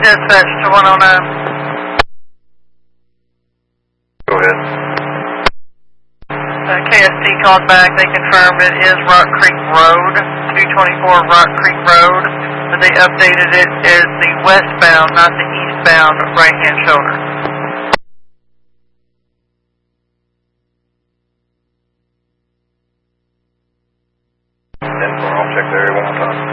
dispatch to 109. Go ahead. KST called back. They confirmed it is Rock Creek Road, 224 Rock Creek Road, but they updated it as the westbound, not the eastbound right-hand shoulder. I'll check the area one more time.